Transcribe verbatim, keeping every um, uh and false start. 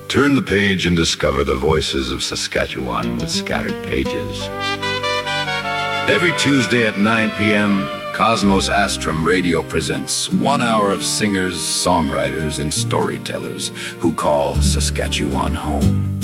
Turn the page and discover the voices of Saskatchewan with scattered pages. Every Tuesday at nine p.m., Cosmos Astrum Radio presents one hour of singers, songwriters, and storytellers who call Saskatchewan home.